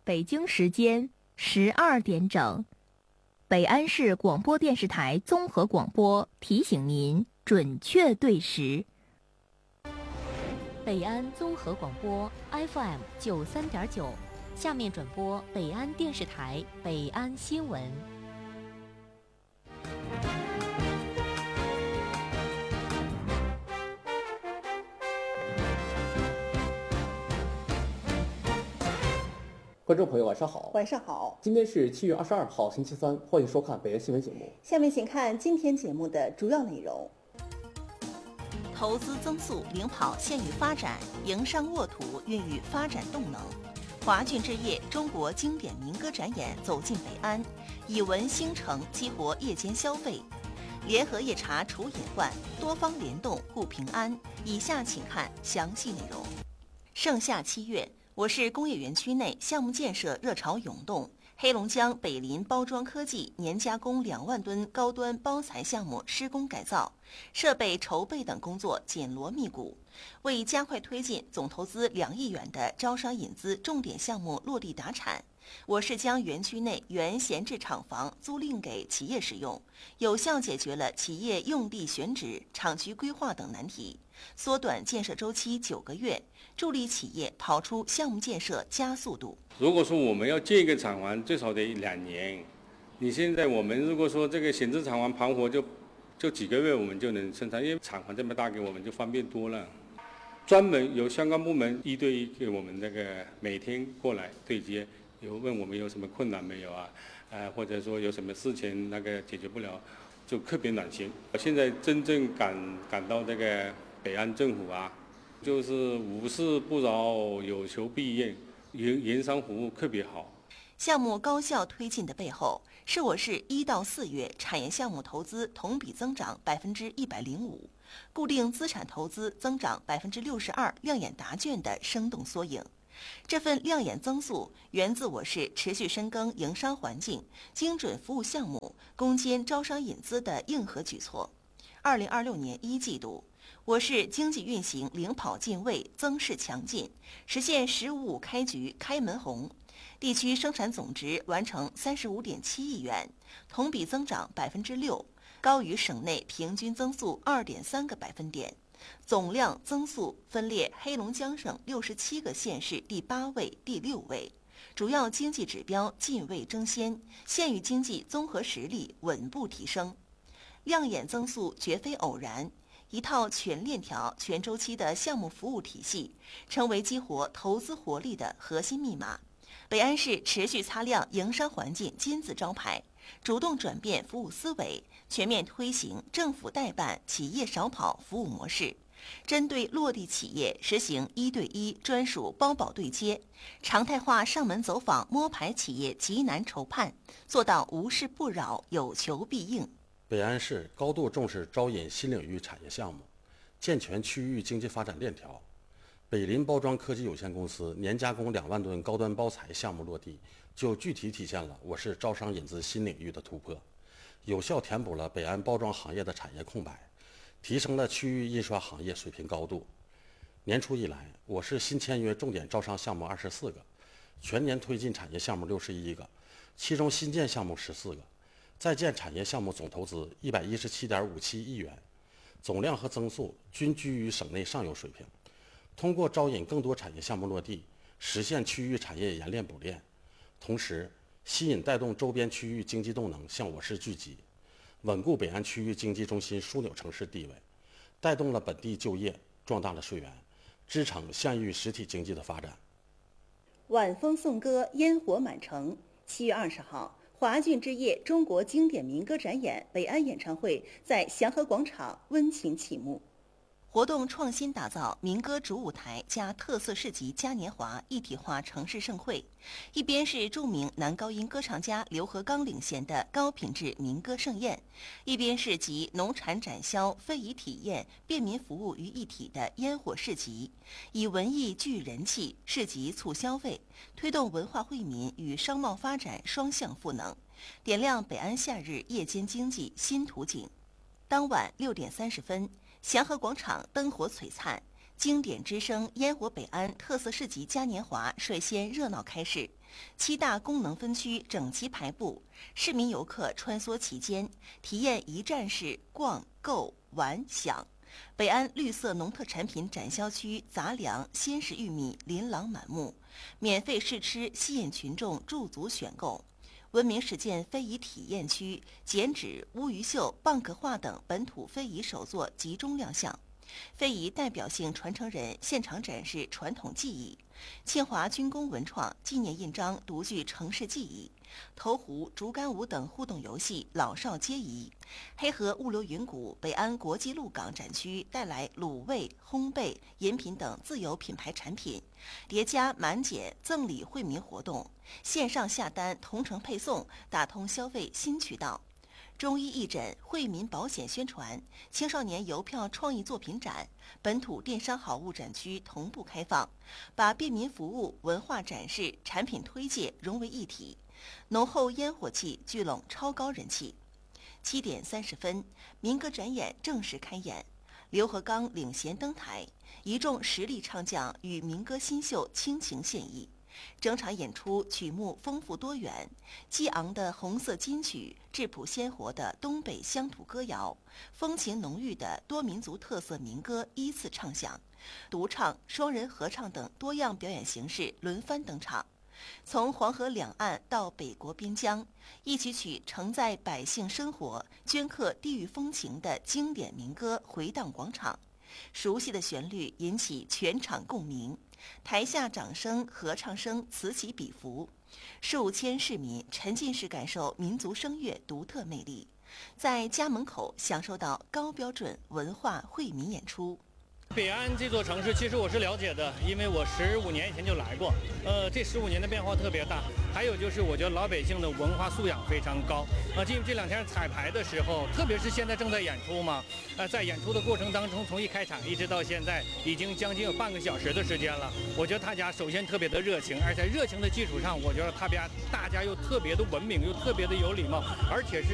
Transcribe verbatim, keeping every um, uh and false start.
北京时间十二点整，北安市广播电视台综合广播提醒您准确对时。 北安综合广播 F M 九三点九，下面转播北安电视台北安新闻。 观众朋友，晚上好。 晚上好。 今天是七月二十二号，星期三，欢迎收看北安新闻节目。 下面请看今天节目的主要内容。 投资增速领跑县域发展，营商沃土孕育发展动能。华骏置业中国经典民歌展演走进北安，以文兴城激活夜间消费。联合夜茶除隐患，多方联动护平安。以下请看详细内容。盛夏七月，我市工业园区内项目建设热潮涌动，黑龙江北林包装科技年加工两万吨高端包材项目施工改造、设备筹备等工作紧锣密鼓。为加快推进总投资两亿元的招商引资重点项目落地达产，我市将园区内原闲置厂房租赁给企业使用，有效解决了企业用地选址、厂区规划等难题，缩短建设周期九个月，助力企业跑出项目建设加速度。 如果说我们要建一个厂房，最少得两年。你现在我们如果说这个闲置厂房盘活就就几个月我们就能生产，因为厂房这么大，给我们就方便多了。专门有相关部门一对一给我们这个每天过来对接，有问我们有什么困难没有啊？呃，或者说有什么事情那个解决不了，就特别暖心。现在真正感感到这个北安政府啊，就是无事不扰，有求必应，营营商服务特别好。 项目高效推进的背后，是我市一到四月产业项目投资同比增长百分之一百零五，固定资产投资增长百分之六十二，亮眼答卷的生动缩影。这份亮眼增速源自我市持续深耕营商环境、精准服务项目、攻坚招商引资的硬核举措。二零二六年一季度，我市经济运行领跑进位，增势强劲，实现“十五五”开局开门红。地区生产总值完成三十五点七亿元，同比增长百分之六，高于省内平均增速二点三个百分点。总量增速分列黑龙江省六十七个县市第八位、第六位，主要经济指标进位争先，县域经济综合实力稳步提升。亮眼增速绝非偶然，一套全链条、全周期的项目服务体系，成为激活投资活力的核心密码。北安市持续擦亮营商环境金字招牌，主动转变服务思维，全面推行政府代办、企业少跑服务模式，针对落地企业实行一对一专属包保对接，常态化上门走访摸排企业急难愁盼，做到无事不扰、有求必应。 北安市高度重视招引新领域产业项目，健全区域经济发展链条。北林包装科技有限公司年加工两万吨高端包材项目落地，就具体体现了我市招商引资新领域的突破，有效填补了北安包装行业的产业空白，提升了区域印刷行业水平高度。年初以来，我市新签约重点招商项目二十四个，全年推进产业项目六十一个，其中新建项目十四个，在建产业项目总投资一百一十七点五七亿元，总量和增速均居于省内上游水平。通过招引更多产业项目落地，实现区域产业沿链补链，同时吸引带动周边区域经济动能向我市聚集，稳固北安区域经济中心枢纽城市地位，带动了本地就业，壮大了税源，支撑县域实体经济的发展。 晚风颂歌，烟火满城。七月二十号，华骏置业中国经典民歌展演北安演唱会在祥和广场温情启幕。 活动创新打造民歌主舞台加特色市集嘉年华一体化城市盛会，一边是著名男高音歌唱家刘和刚领衔的高品质民歌盛宴，一边是集农产展销、非遗体验、便民服务于一体的烟火市集，以文艺聚人气，市集促消费，推动文化惠民与商贸发展双向赋能，点亮北安夏日夜间经济新图景。当晚六点三十分，祥和广场灯火璀璨， 经典之声烟火北安特色市集嘉年华率先热闹开市，七大功能分区整齐排布，市民游客穿梭其间，体验一站式逛、购、玩、享。北安绿色农特产品展销区杂粮、鲜食玉米琳琅满目，免费试吃吸引群众驻足选购。文明实践非遗体验区剪纸、乌鱼绣、蚌壳画等本土非遗手作集中亮相，非遗代表性传承人现场展示传统技艺。庆华军工文创纪念印章独具城市记忆，投壶、竹竿舞等互动游戏老少皆宜。黑河物流云谷北安国际鹿港展区带来卤味、烘焙、饮品等自有品牌产品，叠加满减赠礼惠民活动，线上下单同城配送，打通消费新渠道。中医义诊、惠民保险宣传、青少年邮票创意作品展、本土电商好物展区同步开放，把便民服务、文化展示、产品推介融为一体，浓厚烟火气聚拢超高人气。七点三十分，民歌展演正式开演，刘和刚领衔登台，一众实力唱将与民歌新秀倾情献艺。整场演出曲目丰富多元，激昂的红色金曲，质朴鲜活的东北乡土歌谣，风情浓郁的多民族特色民歌依次唱响，独唱、双人合唱等多样表演形式轮番登场。从黄河两岸到北国边疆，一曲曲承载百姓生活、镌刻地域风情的经典民歌回荡广场，熟悉的旋律引起全场共鸣。台下掌声、合唱声此起彼伏，数千市民沉浸式感受民族声乐独特魅力，在家门口享受到高标准文化惠民演出。 北安这座城市，其实我是了解的，因为我十五年以前就来过。呃，这十五年的变化特别大。还有就是，我觉得老百姓的文化素养非常高。呃，进入这两天彩排的时候，特别是现在正在演出嘛，呃，在演出的过程当中，从一开场一直到现在，已经将近有半个小时的时间了。我觉得大家首先特别的热情，而在热情的基础上，我觉得他家大家又特别的文明，又特别的有礼貌，而且是。